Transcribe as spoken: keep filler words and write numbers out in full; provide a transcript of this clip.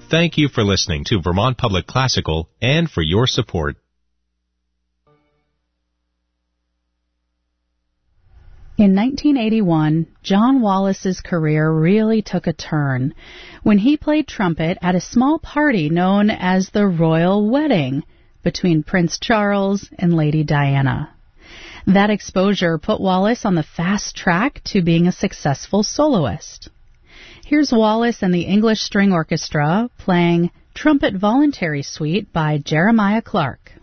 Thank you for listening to Vermont Public Classical and for your support. In nineteen eighty-one, John Wallace's career really took a turn when he played trumpet at a small party known as the Royal Wedding between Prince Charles and Lady Diana. That exposure put Wallace on the fast track to being a successful soloist. Here's Wallace and the English String Orchestra playing Trumpet Voluntary Suite by Jeremiah Clark.